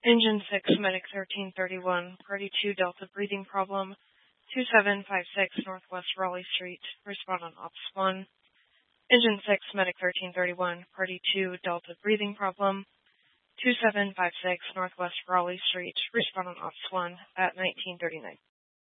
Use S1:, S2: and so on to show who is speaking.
S1: Engine 6, Medic 1331, Party 2, Delta breathing problem, 2756 Northwest Raleigh Street, respondent Ops 1. Engine 6, Medic 1331, Party 2, Delta breathing problem, 2756 Northwest Raleigh Street, respondent Ops 1 at 1939.